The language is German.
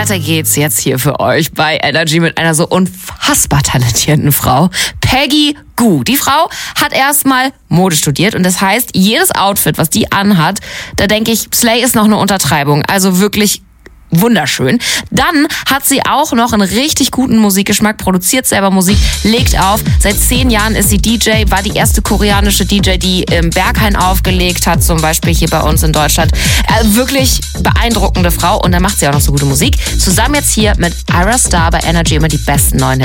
weiter geht's jetzt hier für euch bei Energy mit einer so unfassbar talentierten Frau, Peggy Gou. Die Frau hat erstmal Mode studiert und das heißt, jedes Outfit, was die anhat, da denke ich, Slay ist noch eine Untertreibung. Also wirklich wunderschön. Dann hat sie auch noch einen richtig guten Musikgeschmack, produziert selber Musik, legt auf. Seit 10 Jahren ist sie DJ, war die erste koreanische DJ, die im Berghain aufgelegt hat, zum Beispiel hier bei uns in Deutschland. Wirklich beeindruckende Frau und dann macht sie auch noch so gute Musik. Zusammen jetzt hier mit Ayra Starr bei Energy immer die besten neuen Hits.